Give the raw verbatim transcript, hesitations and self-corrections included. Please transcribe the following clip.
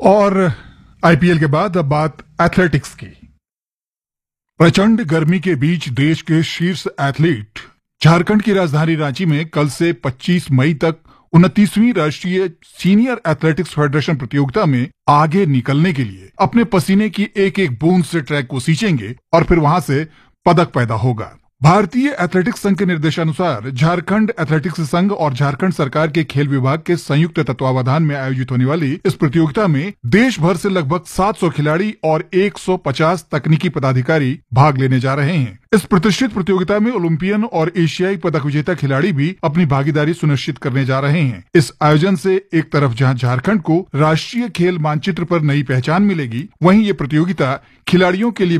और आईपीएल के बाद अब बात एथलेटिक्स की। प्रचंड गर्मी के बीच देश के शीर्ष एथलीट झारखंड की राजधानी रांची में कल से पच्चीस मई तक उनतीसवीं राष्ट्रीय सीनियर एथलेटिक्स फेडरेशन प्रतियोगिता में आगे निकलने के लिए अपने पसीने की एक एक बूंद से ट्रैक को सींचेंगे और फिर वहां से पदक पैदा होगा। भारतीय एथलेटिक्स संघ के निर्देशानुसार झारखंड एथलेटिक्स संघ और झारखंड सरकार के खेल विभाग के संयुक्त तत्वावधान में आयोजित होने वाली इस प्रतियोगिता में देश भर से लगभग सात सौ खिलाड़ी और एक सौ पचास तकनीकी पदाधिकारी भाग लेने जा रहे हैं। इस प्रतिष्ठित प्रतियोगिता में ओलंपियन और एशियाई पदक विजेता खिलाड़ी भी अपनी भागीदारी सुनिश्चित करने जा रहे हैं। इस आयोजन से एक तरफ जहां झारखंड को राष्ट्रीय खेल मानचित्र पर नई पहचान मिलेगी, वहीं ये प्रतियोगिता खिलाड़ियों के लिए